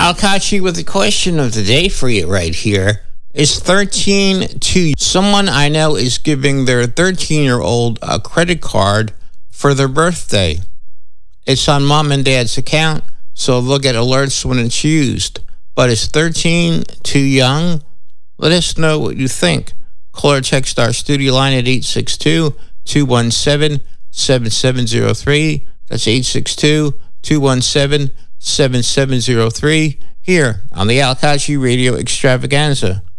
Alkachi with the question of the day for you right here. Is 13 too? Someone I know is giving their 13-year-old a credit card for their birthday. It's on mom and dad's account, so they'll get alerts when it's used. But is 13 too young? Let us know what you think. Call or text our studio line at 862-217-7703. That's 862-217-7703 here on the Alkachi Radio Extravaganza.